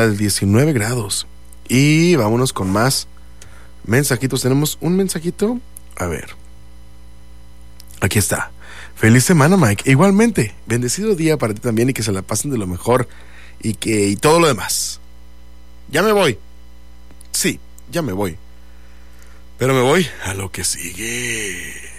19 grados. Y vámonos con más mensajitos. Tenemos un mensajito. A ver. Aquí está. Feliz semana, Mike. Igualmente, bendecido día para ti también y que se la pasen de lo mejor y todo lo demás. Ya me voy. Sí, ya me voy. Pero me voy a lo que sigue.